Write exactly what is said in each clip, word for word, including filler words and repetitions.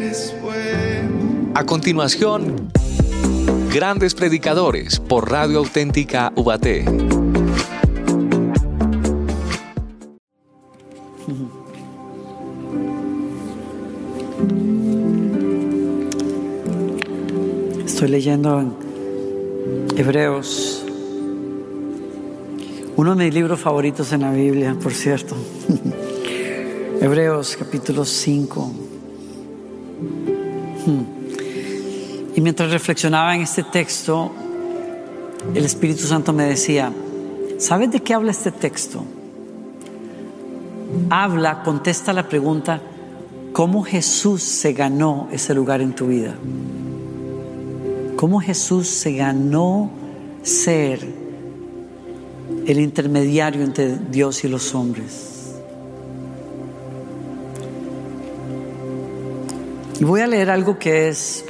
eres bueno. A continuación, Grandes Predicadores por Radio Auténtica Ubaté. Estoy leyendo en Hebreos, uno de mis libros favoritos en la Biblia, por cierto. Hebreos capítulo cinco. Y mientras reflexionaba en este texto, el Espíritu Santo me decía: ¿sabes de qué habla este texto? Habla, contesta la pregunta: ¿cómo Jesús se ganó ese lugar en tu vida? ¿Cómo Jesús se ganó ser el intermediario entre Dios y los hombres? Y voy a leer algo que es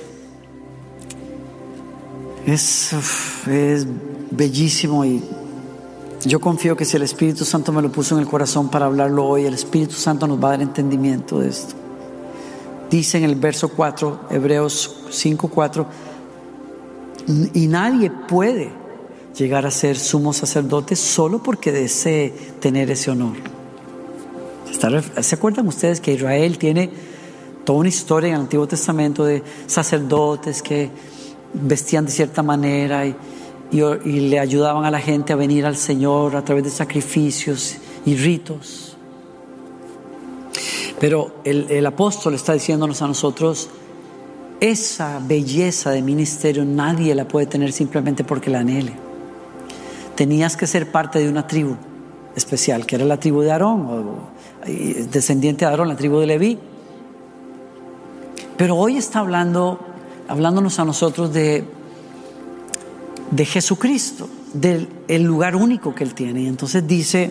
es, es bellísimo, y yo confío que si el Espíritu Santo me lo puso en el corazón para hablarlo hoy, el Espíritu Santo nos va a dar entendimiento de esto. Dice en el verso cuatro, Hebreos cinco cuatro: y nadie puede llegar a ser sumo sacerdote solo porque desee tener ese honor. ¿Se acuerdan ustedes que Israel tiene toda una historia en el Antiguo Testamento de sacerdotes que vestían de cierta manera y, y, y le ayudaban a la gente a venir al Señor a través de sacrificios y ritos? Pero el, el apóstol está diciéndonos a nosotros: esa belleza de ministerio nadie la puede tener simplemente porque la anhele. Tenías que ser parte de una tribu especial, que era la tribu de Aarón, o descendiente de Aarón, la tribu de Leví. Pero hoy está hablando, hablándonos a nosotros de, de Jesucristo, del el lugar único que Él tiene. Y entonces dice: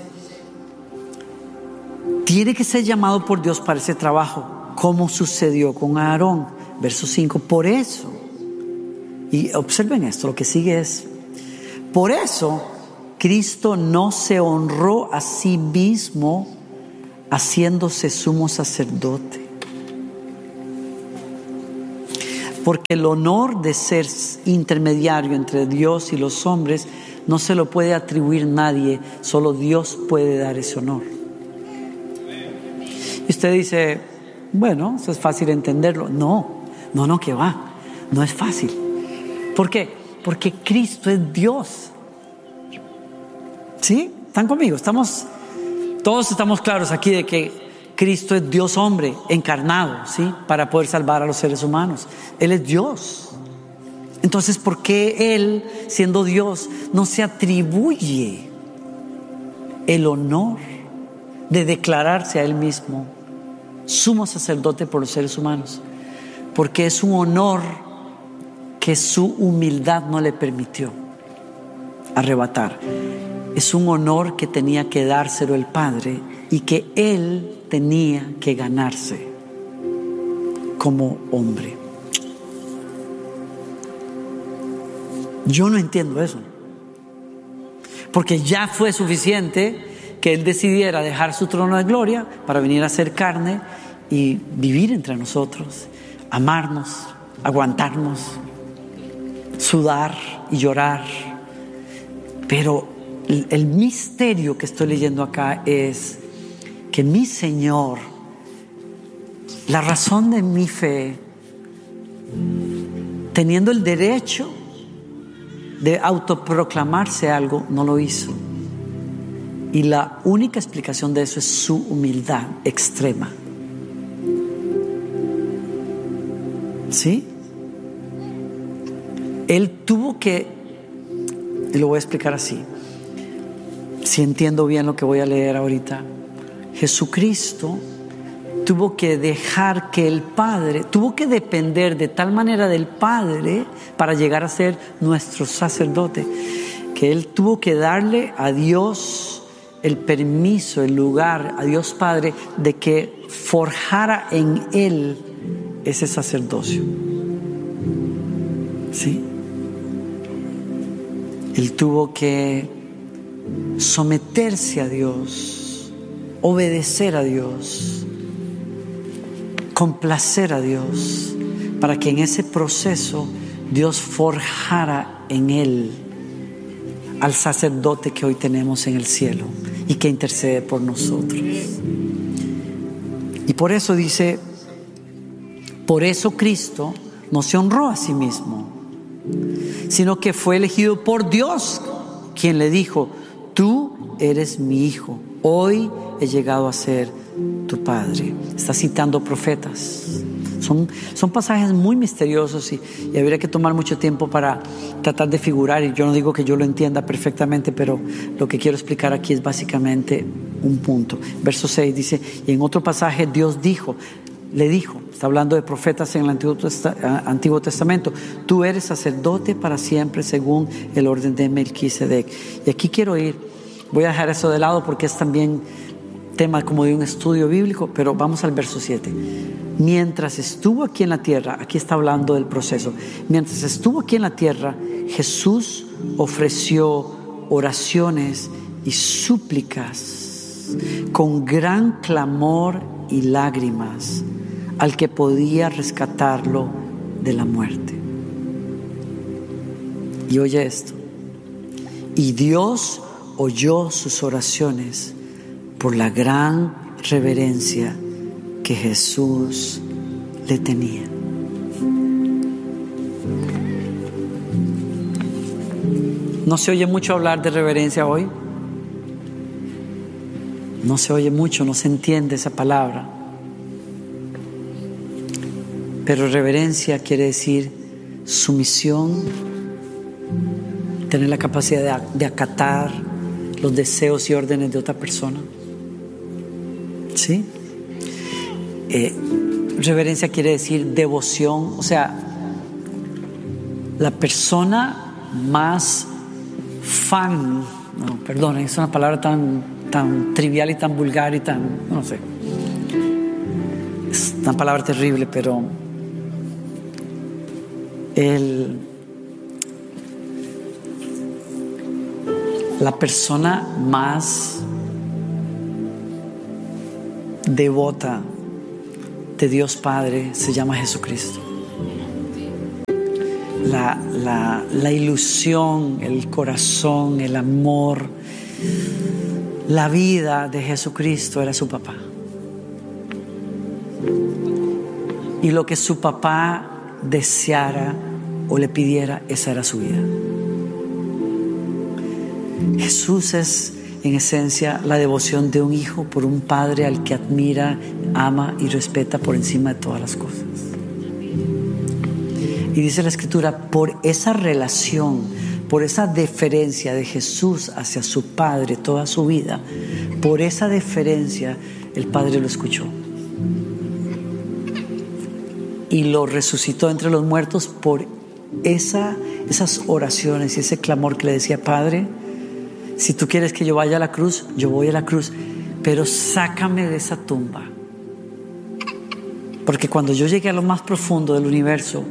tiene que ser llamado por Dios para ese trabajo, como sucedió con Aarón. Verso cinco, por eso, y observen esto, lo que sigue es: por eso Cristo no se honró a sí mismo haciéndose sumo sacerdote, porque el honor de ser intermediario entre Dios y los hombres no se lo puede atribuir nadie, solo Dios puede dar ese honor. Y usted dice: bueno, eso es fácil entenderlo. No, no, no, que va, no es fácil. ¿Por qué? Porque Cristo es Dios. ¿Sí? ¿Están conmigo? Estamos, todos estamos claros aquí de que Cristo es Dios hombre encarnado, ¿sí? Para poder salvar a los seres humanos. Él es Dios. Entonces, ¿por qué Él, siendo Dios, no se atribuye el honor de declararse a Él mismo sumo sacerdote por los seres humanos? Porque es un honor que su humildad no le permitió arrebatar. Es un honor que tenía que dárselo el Padre y que Él tenía que ganarse como hombre. Yo no entiendo eso, porque ya fue suficiente que Él decidiera dejar su trono de gloria para venir a ser carne y vivir entre nosotros, amarnos, aguantarnos, sudar y llorar. Pero el, el misterio que estoy leyendo acá es que mi Señor, la razón de mi fe, teniendo el derecho de autoproclamarse algo, no lo hizo. Y la única explicación de eso es su humildad extrema. ¿Sí? Él tuvo que, y lo voy a explicar así, si entiendo bien lo que voy a leer ahorita. Jesucristo tuvo que dejar que el Padre, tuvo que depender de tal manera del Padre para llegar a ser nuestro sacerdote, que Él tuvo que darle a Dios el permiso, el lugar, a Dios Padre, de que forjara en Él ese sacerdocio. ¿Sí? Él tuvo que someterse a Dios, obedecer a Dios, complacer a Dios, para que en ese proceso Dios forjara en él al sacerdote que hoy tenemos en el cielo y que intercede por nosotros. Y por eso dice, por eso Cristo no se honró a sí mismo, sino que fue elegido por Dios, quien le dijo: tú eres mi hijo, hoy he llegado a ser tu padre. Está citando profetas. Son, son pasajes muy misteriosos y, y habría que tomar mucho tiempo para tratar de figurar, y yo no digo que yo lo entienda perfectamente, pero lo que quiero explicar aquí es básicamente un punto. Verso seis dice, y en otro pasaje Dios dijo, le dijo, está hablando de profetas en el Antiguo, Testa, Antiguo Testamento, tú eres sacerdote para siempre según el orden de Melquisedec. Y aquí quiero ir, voy a dejar eso de lado porque es también tema como de un estudio bíblico, pero vamos al verso siete. Mientras estuvo aquí en la tierra, aquí está hablando del proceso, mientras estuvo aquí en la tierra, Jesús ofreció oraciones y súplicas con gran clamor y lágrimas al que podía rescatarlo de la muerte. Y oye esto, y Dios oyó sus oraciones por la gran reverencia que Jesús le tenía. ¿No se oye mucho hablar de reverencia hoy? No se oye mucho, no se entiende esa palabra. Pero reverencia quiere decir sumisión, tener la capacidad de, de acatar los deseos y órdenes de otra persona. ¿Sí? Eh, reverencia quiere decir devoción, o sea, la persona más fan, no, perdón, es una palabra tan, tan trivial y tan vulgar y tan, no sé, es una palabra terrible, pero el, la persona más devota de Dios Padre se llama Jesucristo. La, la, la ilusión, el corazón, el amor, la vida de Jesucristo era su papá. Y lo que su papá deseara o le pidiera, esa era su vida. Jesús es en esencia la devoción de un hijo por un padre al que admira, ama y respeta por encima de todas las cosas. Y dice la Escritura, por esa relación, por esa deferencia de Jesús hacia su Padre toda su vida, por esa deferencia el Padre lo escuchó y lo resucitó entre los muertos por esa, esas oraciones y ese clamor que le decía: Padre, si tú quieres que yo vaya a la cruz, yo voy a la cruz, pero sácame de esa tumba, porque cuando yo llegue a lo más profundo del universo,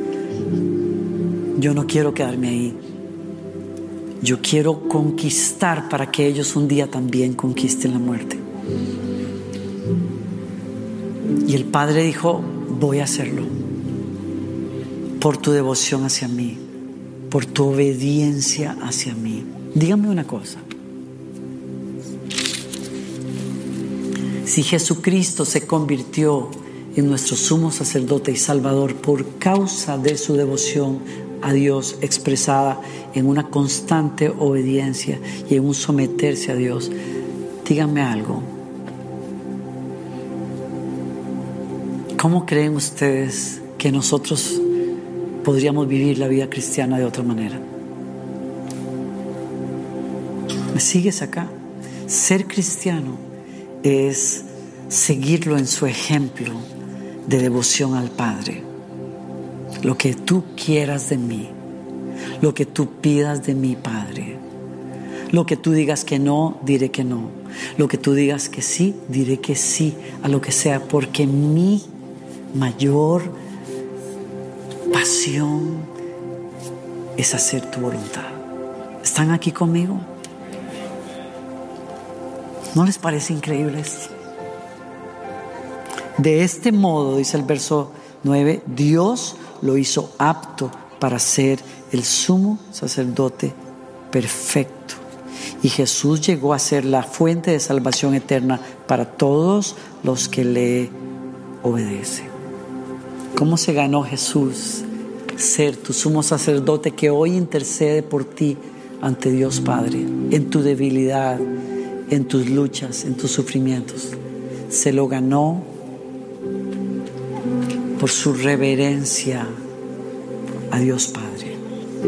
yo no quiero quedarme ahí. Yo quiero conquistar para que ellos un día también conquisten la muerte. Y el Padre dijo: voy a hacerlo por tu devoción hacia mí, por tu obediencia hacia mí. Dígame una cosa. Si Jesucristo se convirtió en nuestro sumo sacerdote y salvador por causa de su devoción a Dios expresada en una constante obediencia y en un someterse a Dios, díganme algo. ¿Cómo creen ustedes que nosotros podríamos vivir la vida cristiana de otra manera? ¿Me sigues acá? Ser cristiano es seguirlo en su ejemplo de devoción al Padre. Lo que tú quieras de mí, lo que tú pidas de mí, Padre. Lo que tú digas que no, diré que no. Lo que tú digas que sí, diré que sí a lo que sea, porque mi mayor pasión es hacer tu voluntad. ¿Están aquí conmigo? ¿No les parece increíble esto? De este modo, dice el verso nueve, Dios lo hizo apto para ser el sumo sacerdote perfecto. Y Jesús llegó a ser la fuente de salvación eterna para todos los que le obedecen. ¿Cómo se ganó Jesús ser tu sumo sacerdote que hoy intercede por ti ante Dios Padre, en tu debilidad, en tus luchas, en tus sufrimientos? Se lo ganó por su reverencia a Dios Padre.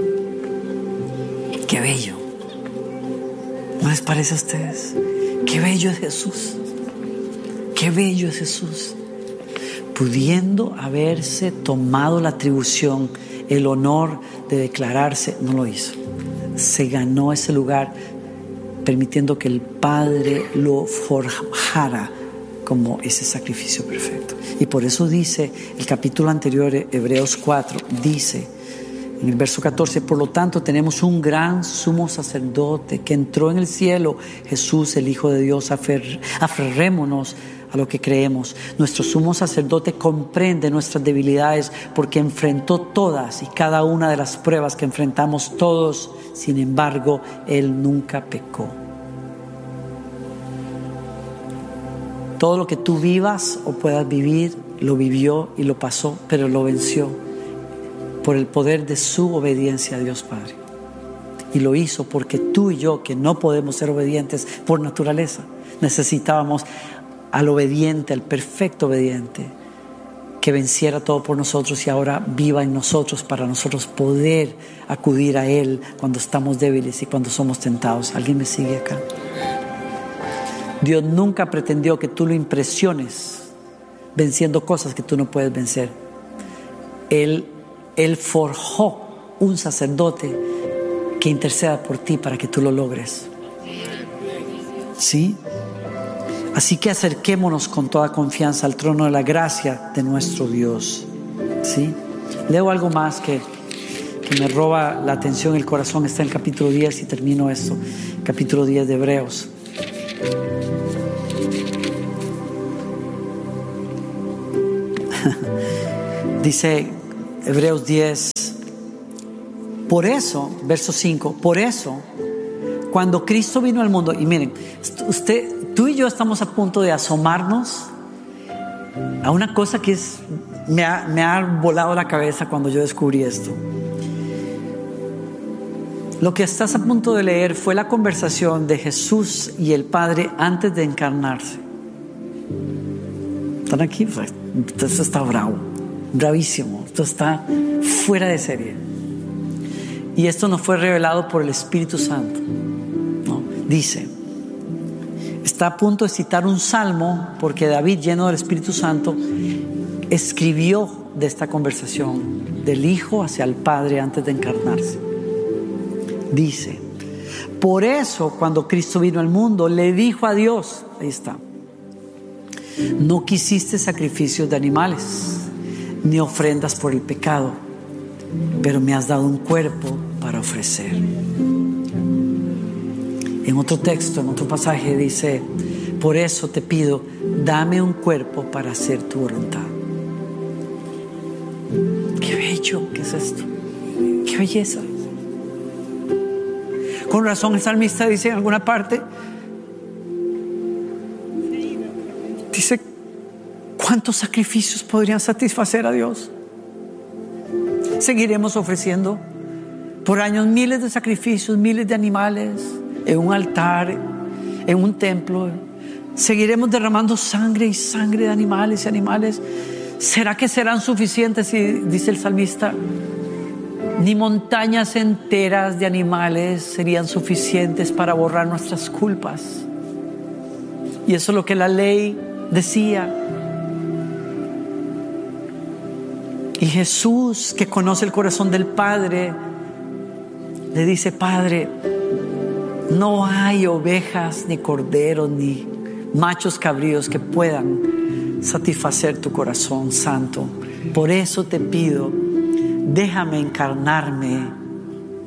Qué bello. ¿No les parece a ustedes? Qué bello es Jesús. Qué bello es Jesús. Pudiendo haberse tomado la atribución, el honor de declararse, no lo hizo. Se ganó ese lugar permitiendo que el Padre lo forjara como ese sacrificio perfecto. Y por eso dice el capítulo anterior, Hebreos cuatro, dice en el verso catorce, por lo tanto tenemos un gran sumo sacerdote que entró en el cielo, Jesús el Hijo de Dios. Afer, aferrémonos a lo que creemos. Nuestro sumo sacerdote comprende nuestras debilidades porque enfrentó todas y cada una de las pruebas que enfrentamos todos. Sin embargo, Él nunca pecó. Todo lo que tú vivas o puedas vivir, lo vivió y lo pasó, pero lo venció por el poder de su obediencia a Dios Padre. Y lo hizo porque tú y yo, que no podemos ser obedientes por naturaleza, necesitábamos al obediente, al perfecto obediente, que venciera todo por nosotros y ahora viva en nosotros para nosotros poder acudir a Él cuando estamos débiles y cuando somos tentados. ¿Alguien me sigue acá? Dios nunca pretendió que tú lo impresiones venciendo cosas que tú no puedes vencer. Él, Él forjó un sacerdote que interceda por ti para que tú lo logres. ¿Sí? Así que acerquémonos con toda confianza al trono de la gracia de nuestro Dios. ¿Sí? Leo algo más que, que me roba la atención, el corazón. Está en el capítulo diez y termino esto. Capítulo diez de Hebreos. Dice Hebreos diez, por eso, verso cinco, por eso, cuando Cristo vino al mundo, y miren, usted, tú y yo estamos a punto de asomarnos a una cosa que es, me ha, me ha volado la cabeza cuando yo descubrí esto. Lo que estás a punto de leer fue la conversación de Jesús y el Padre antes de encarnarse. ¿Están aquí? Esto está bravo, bravísimo, esto está fuera de serie. Y esto nos fue revelado por el Espíritu Santo, ¿no? Dice, está a punto de citar un salmo porque David, lleno del Espíritu Santo, escribió de esta conversación del Hijo hacia el Padre antes de encarnarse. Dice, por eso cuando Cristo vino al mundo le dijo a Dios, ahí está, no quisiste sacrificios de animales ni ofrendas por el pecado, pero me has dado un cuerpo para ofrecer. En otro texto, en otro pasaje dice, por eso te pido, dame un cuerpo para hacer tu voluntad. Qué bello que es esto, qué belleza. Con razón el salmista dice en alguna parte, dice, ¿cuántos sacrificios podrían satisfacer a Dios? Seguiremos ofreciendo por años miles de sacrificios, miles de animales en un altar, en un templo. Seguiremos derramando sangre y sangre de animales y animales. ¿Será que serán suficientes? Y dice el salmista, ni montañas enteras de animales serían suficientes para borrar nuestras culpas. Y eso es lo que la ley decía. Y Jesús, que conoce el corazón del Padre, le dice, Padre, no hay ovejas, ni corderos, ni machos cabríos que puedan satisfacer tu corazón santo. Por eso te pido, déjame encarnarme,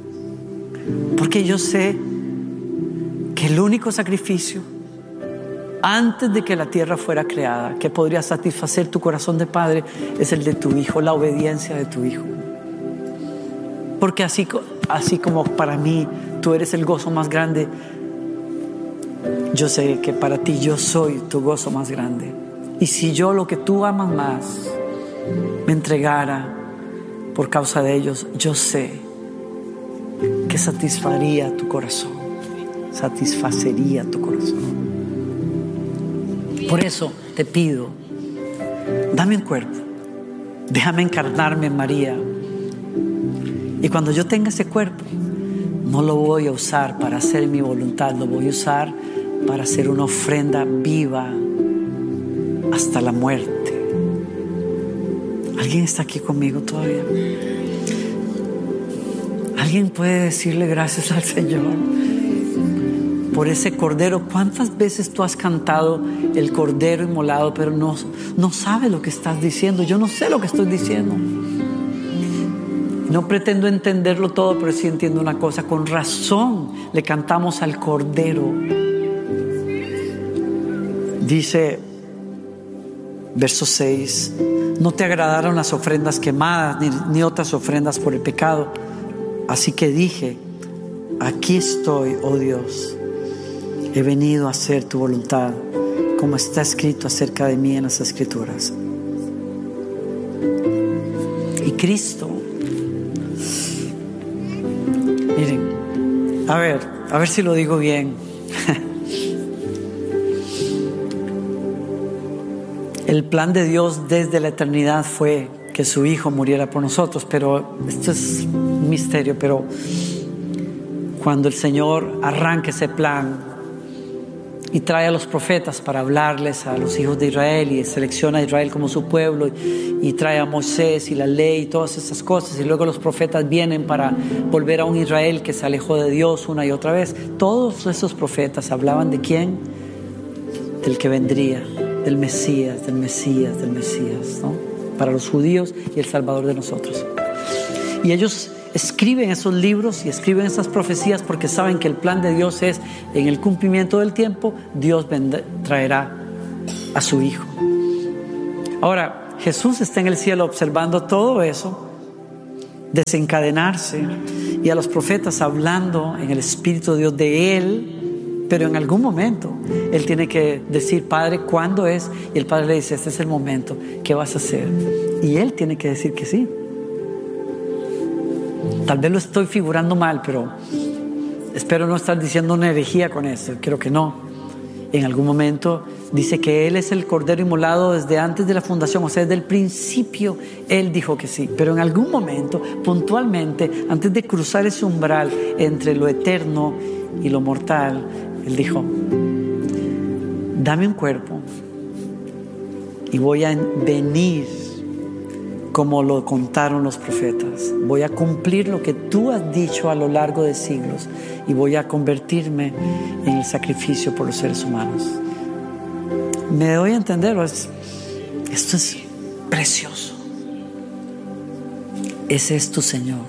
porque yo sé que el único sacrificio antes de que la tierra fuera creada, que podría satisfacer tu corazón de padre, es el de tu hijo, la obediencia de tu hijo. Porque así, así como para mí tú eres el gozo más grande, yo sé que para ti yo soy tu gozo más grande. Y si yo, lo que tú amas más, me entregara por causa de ellos, yo sé que satisfaría tu corazón, satisfacería tu corazón. Por eso te pido, dame un cuerpo, déjame encarnarme en María. Y cuando yo tenga ese cuerpo, no lo voy a usar para hacer mi voluntad, lo voy a usar para hacer una ofrenda viva hasta la muerte. ¿Alguien está aquí conmigo todavía? ¿Alguien puede decirle gracias al Señor por ese cordero? ¿Cuántas veces tú has cantado el cordero inmolado, pero no, no sabes lo que estás diciendo? Yo no sé lo que estoy diciendo. No pretendo entenderlo todo, pero sí entiendo una cosa. Con razón le cantamos al cordero. Dice verso seis: no te agradaron las ofrendas quemadas, ni, ni otras ofrendas por el pecado. Así que dije, aquí estoy, oh Dios. He venido a hacer tu voluntad, como está escrito acerca de mí en las Escrituras. Y Cristo, miren, a ver, a ver si lo digo bien. El plan de Dios desde la eternidad fue que su Hijo muriera por nosotros, pero esto es un misterio. Pero cuando el Señor arranca ese plan y trae a los profetas para hablarles a los hijos de Israel, y selecciona a Israel como su pueblo, y, y trae a Moisés y la ley y todas esas cosas, y luego los profetas vienen para volver a un Israel que se alejó de Dios una y otra vez. Todos esos profetas hablaban de quién, del que vendría, del Mesías, del Mesías, del Mesías, ¿no? Para los judíos y el Salvador de nosotros. Y ellos escriben esos libros y escriben esas profecías porque saben que el plan de Dios es, en el cumplimiento del tiempo, Dios vendrá, traerá a su Hijo. Ahora, Jesús está en el cielo observando todo eso desencadenarse, y a los profetas hablando en el Espíritu de Dios de Él. Pero en algún momento Él tiene que decir, Padre, ¿cuándo es? Y el Padre le dice, este es el momento, ¿qué vas a hacer? Y Él tiene que decir que sí. Tal vez lo estoy figurando mal, pero espero no estar diciendo una herejía con esto. Creo que no. En algún momento dice que Él es el Cordero inmolado desde antes de la fundación, o sea, desde el principio Él dijo que sí. Pero en algún momento, puntualmente, antes de cruzar ese umbral entre lo eterno y lo mortal, Él dijo, dame un cuerpo y voy a venir como lo contaron los profetas. Voy a cumplir lo que tú has dicho a lo largo de siglos y voy a convertirme en el sacrificio por los seres humanos. ¿Me doy a entender? Esto es precioso. Ese es tu Señor.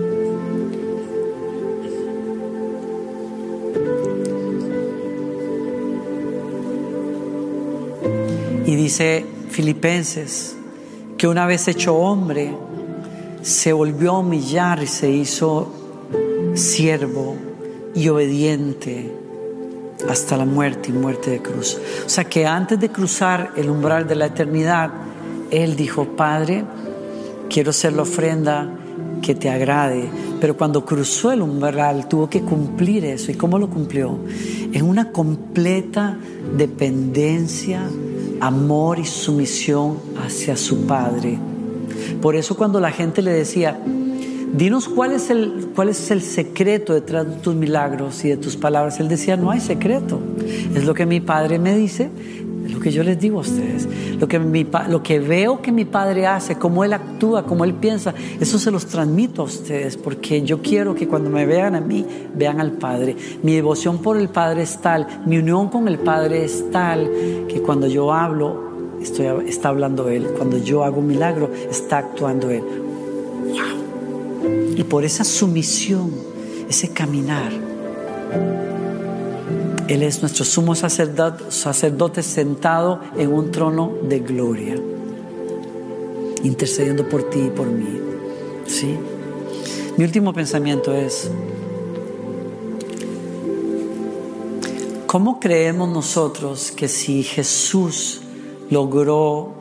Y dice Filipenses que una vez hecho hombre, se volvió a humillar y se hizo siervo y obediente hasta la muerte y muerte de cruz. O sea que antes de cruzar el umbral de la eternidad, Él dijo, Padre, quiero ser la ofrenda que te agrade. Pero cuando cruzó el umbral, tuvo que cumplir eso. ¿Y cómo lo cumplió? En una completa dependencia, amor y sumisión hacia su Padre. Por eso cuando la gente le decía, dinos cuál es el, cuál es el secreto detrás de tus milagros y de tus palabras, Él decía, no hay secreto. Es lo que mi Padre me dice, es lo que yo les digo a ustedes. Lo que, mi, lo que veo que mi Padre hace, cómo Él actúa, cómo Él piensa, eso se los transmito a ustedes, porque yo quiero que cuando me vean a mí, vean al Padre. Mi devoción por el Padre es tal, mi unión con el Padre es tal, que cuando yo hablo, estoy, está hablando Él. Cuando yo hago un milagro, está actuando Él. ¡Wow! Y por esa sumisión, ese caminar, Él es nuestro sumo sacerdote, sacerdote sentado en un trono de gloria, intercediendo por ti y por mí. ¿Sí? Mi último pensamiento es: ¿cómo creemos nosotros que si Jesús logró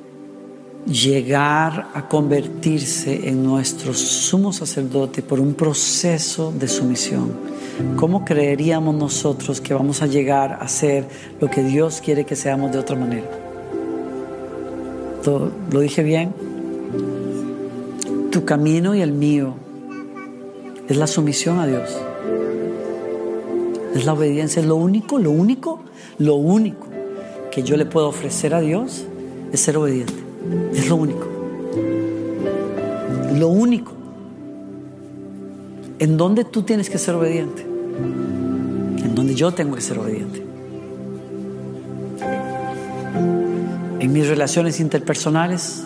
llegar a convertirse en nuestro sumo sacerdote por un proceso de sumisión, cómo creeríamos nosotros que vamos a llegar a ser lo que Dios quiere que seamos de otra manera? ¿Lo dije bien? Tu camino y el mío es la sumisión a Dios, es la obediencia. Es lo único, lo único, lo único que yo le puedo ofrecer a Dios es ser obediente. Es lo único. Lo único. ¿En dónde tú tienes que ser obediente? En donde yo tengo que ser obediente. En mis relaciones interpersonales,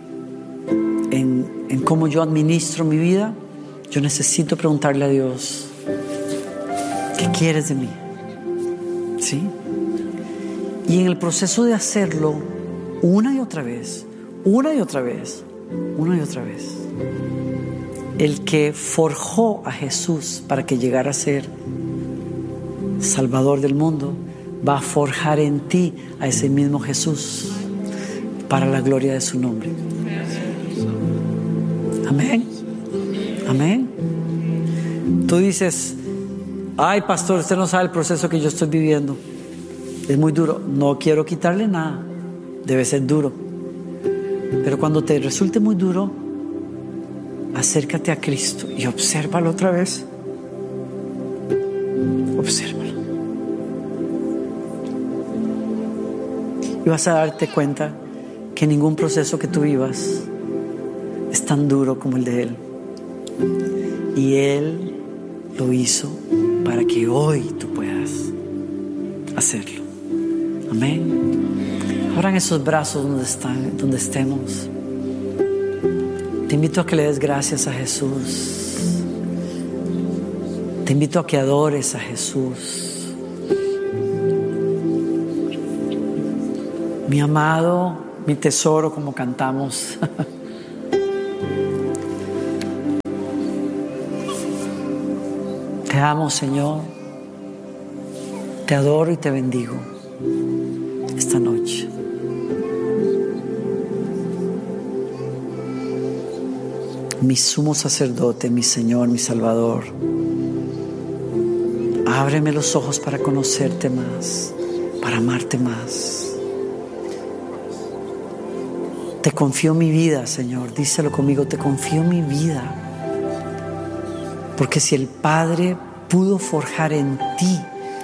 en, en cómo yo administro mi vida, yo necesito preguntarle a Dios: ¿qué quieres de mí? ¿Sí? Y en el proceso de hacerlo, una y otra vez, una y otra vez, una y otra vez, el que forjó a Jesús para que llegara a ser Salvador del mundo, va a forjar en ti a ese mismo Jesús para la gloria de su nombre. Amén. Amén. Tú dices: ay, pastor, usted no sabe el proceso que yo estoy viviendo, es muy duro. No quiero quitarle nada, debe ser duro, pero cuando te resulte muy duro, acércate a Cristo y obsérvalo otra vez. Obsérvalo y vas a darte cuenta que ningún proceso que tú vivas es tan duro como el de Él, y Él lo hizo para que hoy tú puedas hacerlo. Amén. Abran esos brazos donde están, donde estemos. Te invito a que le des gracias a Jesús. Te invito a que adores a Jesús. Mi amado, mi tesoro, como cantamos. Te amo, Señor. Te adoro y te bendigo esta noche. Mi sumo sacerdote, mi Señor, mi Salvador, ábreme los ojos para conocerte más, para amarte más. Te confío mi vida, Señor. Díselo conmigo: te confío mi vida. Porque si el Padre pudo forjar en ti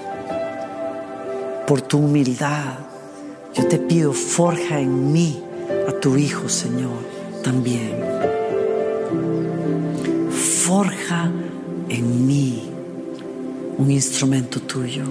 por tu humildad, yo te pido, forja en mí a tu Hijo, Señor, también. Forja en mí un instrumento tuyo.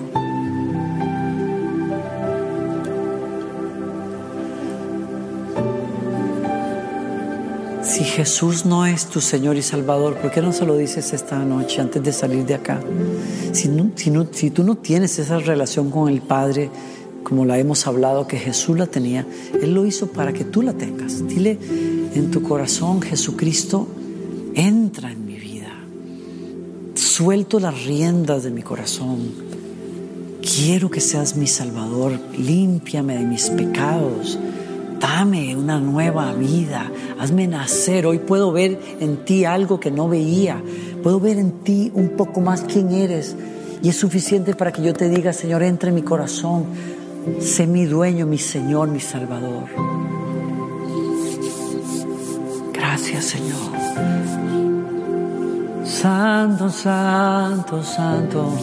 Si Jesús no es tu Señor y Salvador, ¿por qué no se lo dices esta noche antes de salir de acá? Si, no, si, no, si tú no tienes esa relación con el Padre, como la hemos hablado que Jesús la tenía, Él lo hizo para que tú la tengas. Dile en tu corazón: Jesucristo, entra en mi vida. Suelto las riendas de mi corazón. Quiero que seas mi Salvador. Límpiame de mis pecados. Dame una nueva vida, hazme nacer. Hoy puedo ver en ti algo que no veía. Puedo ver en ti un poco más quién eres. Y es suficiente para que yo te diga: Señor, entra en mi corazón. Sé mi dueño, mi Señor, mi Salvador. Gracias, Señor. Santo, santo, santo.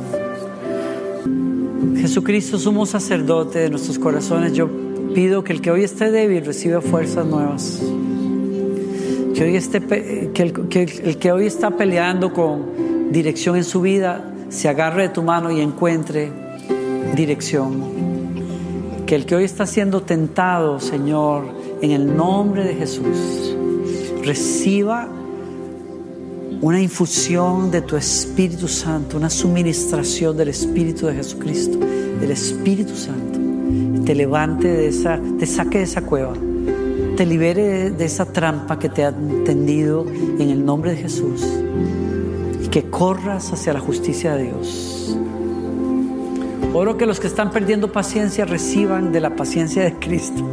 Jesucristo, sumo sacerdote de nuestros corazones, yo pido que el que hoy esté débil reciba fuerzas nuevas. Que, hoy esté, que, el, que el que hoy está peleando con dirección en su vida se agarre de tu mano y encuentre dirección. Que el que hoy está siendo tentado, Señor, en el nombre de Jesús, reciba una infusión de tu Espíritu Santo, una suministración del Espíritu de Jesucristo, del Espíritu Santo, te levante de esa, te saque de esa cueva, te libere de, de esa trampa que te ha tendido en el nombre de Jesús, y que corras hacia la justicia de Dios. Oro que los que están perdiendo paciencia reciban de la paciencia de Cristo.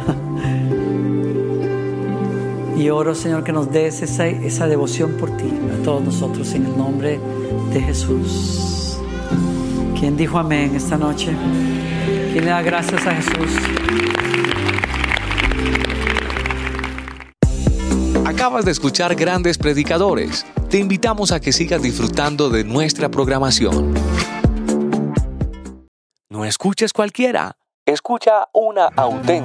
Y oro, Señor, que nos des esa, esa devoción por ti, a todos nosotros, en el nombre de Jesús. ¿Quién dijo amén esta noche? ¿Quién le da gracias a Jesús? Acabas de escuchar Grandes Predicadores. Te invitamos a que sigas disfrutando de nuestra programación. No escuches cualquiera, escucha una auténtica.